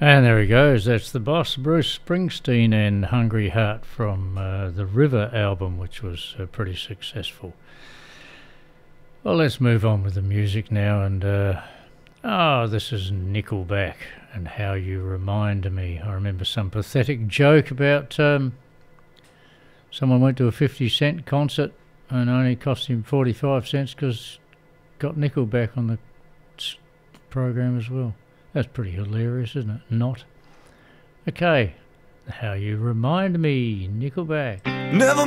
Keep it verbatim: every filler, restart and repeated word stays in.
And there he goes. That's the boss, Bruce Springsteen, and Hungry Heart from uh, the River album, which was uh, pretty successful. Well, let's move on with the music now. And, uh, oh, this is Nickelback and How You Remind Me. I remember some pathetic joke about um, someone went to a fifty cent concert and only cost him forty-five cents because got Nickelback on the program as well. That's pretty hilarious, isn't it? Not. Okay. How You Remind Me, Nickelback. Never